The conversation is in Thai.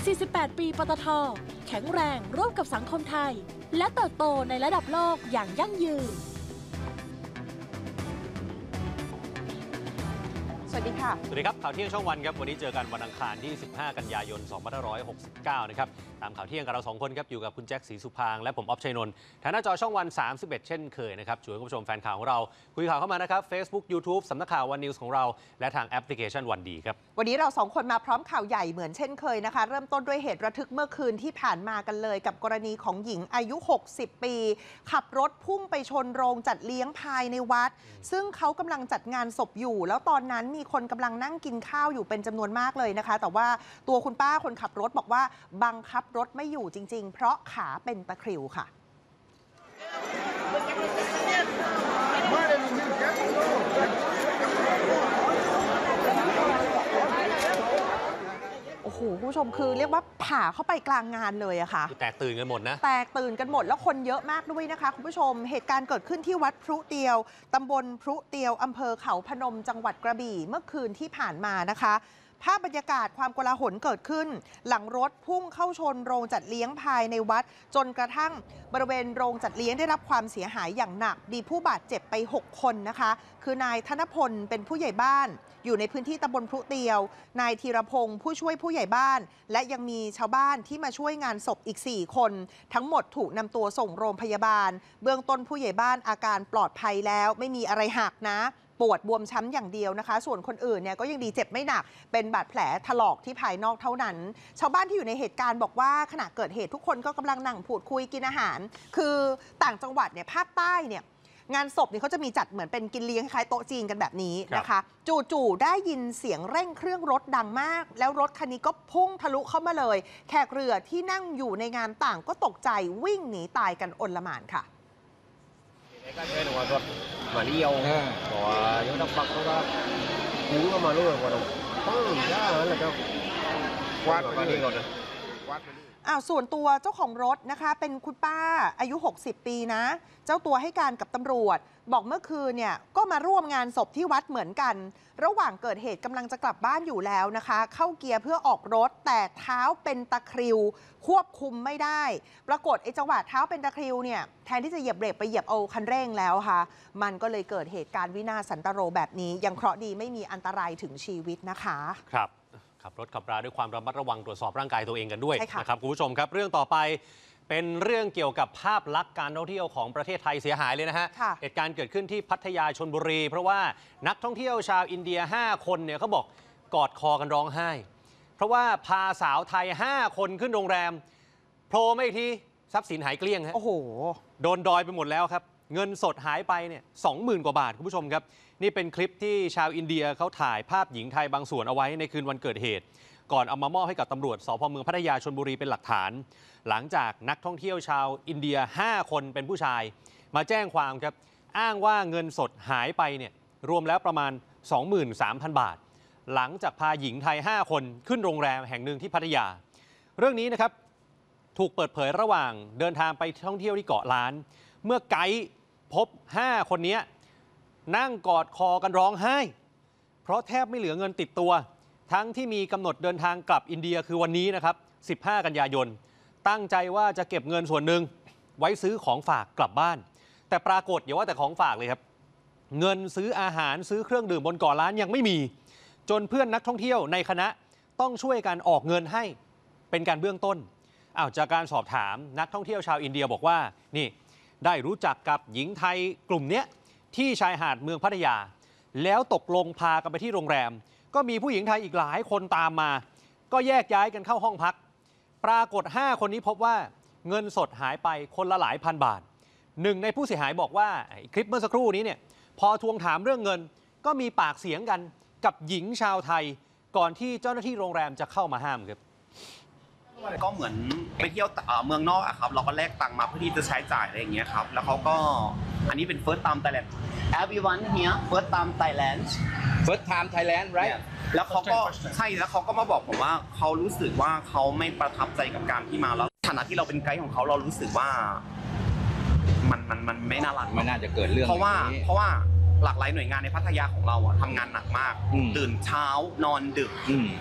48 ปีปตท.แข็งแรงร่วมกับสังคมไทยและเติบโตในระดับโลกอย่างยั่งยืนสวัสดีค่ะสวัสดีครับข่าวเที่ยงช่องวันครับวันนี้เจอกันวันอังคารที่15 กันยายน 2569 นะครับตามข่าวเที่ยงกับเรา2คนครับอยู่กับคุณแจ็คศรีสุพางค์และผมออฟชัยนนท์ทางหน้าจอช่องวัน31เช่นเคยนะครับชวนคุณผู้ชมแฟนข่าวของเราคุยข่าวเข้ามานะครับ Facebook YouTube สำนักข่าววันนิวส์ของเราและทางแอปพลิเคชันวันดีครับวันนี้เรา2คนมาพร้อมข่าวใหญ่เหมือนเช่นเคยนะคะเริ่มต้นด้วยเหตุระทึกเมื่อคืนที่ผ่านมากันเลยกับกรณีของหญิงอายุ60 ปีขับรถพุ่งไปชนโรงจัดเลี้ยงภายในวัดซึ่งเขากำลังจัดงานศพอยู่แล้วตอนนั้นมีคนกำลังนั่งกินข้าวอยู่เป็นจำนวนมากเลยนะคะแต่ว่าตัวคุณป้าคนขับรถบอกว่าบังคับรถไม่อยู่จริงๆเพราะขาเป็นตะคริวค่ะโอ้โหคุณผู้ชมคือเรียกว่าผ่าเข้าไปกลางงานเลยอะค่ะแตกตื่นกันหมดนะแตกตื่นกันหมดแล้วคนเยอะมากด้วยนะคะคุณผู้ชมเหตุการณ์เกิดขึ้นที่วัดพรุเตียวตำบลพรุเตียวอำเภอเขาพนมจังหวัดกระบี่เมื่อคืนที่ผ่านมานะคะภาพบรรยากาศความโกลาหลเกิดขึ้นหลังรถพุ่งเข้าชนโรงจัดเลี้ยงภายในวัดจนกระทั่งบริเวณโรงจัดเลี้ยงได้รับความเสียหายอย่างหนักมีผู้บาดเจ็บไป6คนนะคะคือนายธนพลเป็นผู้ใหญ่บ้านอยู่ในพื้นที่ตำบลพรุเตียวนายธีรพงศ์ผู้ช่วยผู้ใหญ่บ้านและยังมีชาวบ้านที่มาช่วยงานศพอีก4คนทั้งหมดถูกนำตัวส่งโรงพยาบาลเบื้องต้นผู้ใหญ่บ้านอาการปลอดภัยแล้วไม่มีอะไรหักนะปวดบวมช้ำอย่างเดียวนะคะส่วนคนอื่นเนี่ยก็ยังดีเจ็บไม่หนักเป็นบาดแผลถลอกที่ภายนอกเท่านั้นชาวบ้านที่อยู่ในเหตุการณ์บอกว่าขณะเกิดเหตุทุกคนก็กำลังนั่งพูดคุยกินอาหารคือต่างจังหวัดเนี่ยภาคใต้เนี่ยงานศพเนี่ยเขาจะมีจัดเหมือนเป็นกินเลี้ยงคล้ายโต๊ะจีนกันแบบนี้นะคะจู่ๆได้ยินเสียงเร่งเครื่องรถดังมากแล้วรถคันนี้ก็พุ่งทะลุเข้ามาเลยแขกเรือที่นั่งอยู่ในงานต่างก็ตกใจวิ่งหนีตายกันโอลหม่านค่ะ mà đi yêu của những đồng bậc nó đã cú mà luôn còn không giá là đâu quát mà đi rồi quát ส่วนตัวเจ้าของรถนะคะเป็นคุณป้าอายุ60 ปีนะเจ้าตัวให้การกับตำรวจบอกเมื่อคืนเนี่ยก็มาร่วมงานศพที่วัดเหมือนกันระหว่างเกิดเหตุกำลังจะกลับบ้านอยู่แล้วนะคะเข้าเกียร์เพื่อออกรถแต่เท้าเป็นตะคริวควบคุมไม่ได้ปรากฏไอ้จังหวะเท้าเป็นตะคริวเนี่ยแทนที่จะเหยียบเบรกไปเหยียบเอาคันเร่งแล้วค่ะมันก็เลยเกิดเหตุการณ์วินาศสันตโรแบบนี้ยังเคราะห์ดีไม่มีอันตรายถึงชีวิตนะคะครับขับรถขับราด้วยความระมัดระวังตรวจสอบร่างกายตัวเองกันด้วยนะครับคุณผู้ชมครับเรื่องต่อไปเป็นเรื่องเกี่ยวกับภาพลักษณ์การท่องเที่ยวของประเทศไทยเสียหายเลยนะฮะเหตุการณ์เกิดขึ้นที่พัทยาชลบุรีเพราะว่านักท่องเที่ยวชาวอินเดีย5คนเนี่ยเขาบอกกอดคอกันร้องไห้เพราะว่าพาสาวไทย5คนขึ้นโรงแรมโผล่ไม่ทีทรัพย์สินหายเกลี้ยงฮะโอ้โหโดนดอยไปหมดแล้วครับเงินสดหายไปเนี่ย 20,000 กว่าบาทคุณผู้ชมครับนี่เป็นคลิปที่ชาวอินเดียเขาถ่ายภาพหญิงไทยบางส่วนเอาไว้ในคืนวันเกิดเหตุก่อนเอามามอบให้กับตำรวจสพ.เมืองพัทยาชลบุรีเป็นหลักฐานหลังจากนักท่องเที่ยวชาวอินเดีย5คนเป็นผู้ชายมาแจ้งความครับอ้างว่าเงินสดหายไปเนี่ยรวมแล้วประมาณ 23,000 บาทหลังจากพาหญิงไทย5คนขึ้นโรงแรมแห่งหนึ่งที่พัทยาเรื่องนี้นะครับถูกเปิดเผยระหว่างเดินทางไปท่องเที่ยวที่เกาะล้านเมื่อไกด์พบ5คนนี้นั่งกอดคอกันร้องไห้เพราะแทบไม่เหลือเงินติดตัวทั้งที่มีกำหนดเดินทางกลับอินเดียคือวันนี้นะครับ15 กันยายนตั้งใจว่าจะเก็บเงินส่วนหนึ่งไว้ซื้อของฝากกลับบ้านแต่ปรากฏอย่าว่าแต่ของฝากเลยครับเงินซื้ออาหารซื้อเครื่องดื่มบนเกาะล้านยังไม่มีจนเพื่อนนักท่องเที่ยวในคณะต้องช่วยกันออกเงินให้เป็นการเบื้องต้นจากการสอบถามนักท่องเที่ยวชาวอินเดียบอกว่านี่ได้รู้จักกับหญิงไทยกลุ่มนี้ที่ชายหาดเมืองพัทยาแล้วตกลงพากันไปที่โรงแรมก็มีผู้หญิงไทยอีกหลายคนตามมาก็แยกย้ายกันเข้าห้องพักปรากฏ5คนนี้พบว่าเงินสดหายไปคนละหลายพันบาทหนึ่งในผู้เสียหายบอกว่าคลิปเมื่อสักครู่นี้เนี่ยพอทวงถามเรื่องเงินก็มีปากเสียงกันกับหญิงชาวไทยก่อนที่เจ้าหน้าที่โรงแรมจะเข้ามาห้ามครับก็เหมือนไปเที่ยวเมืองนอกอะครับเราก็แลกตังค์มาเพื่อที่จะใช้จ่ายอะไรอย่างเงี้ยครับแล้วเขาก็อันนี้เป็น first time Thailand everyone here first time Thailand first time Thailand right แล้วเขาก็ใช่แล้วเขาก็มาบอกผมว่าเขารู้สึกว่าเขาไม่ประทับใจกับการที่มาแล้วฐานะที่เราเป็นไกด์ของเขาเรารู้สึกว่ามันไม่น่ารักไม่น่าจะเกิดเรื่องเพราะว่าหลากหลายหน่วยงานในพัทยาของเราอะทำงานหนักมากตื่นเช้านอนดึก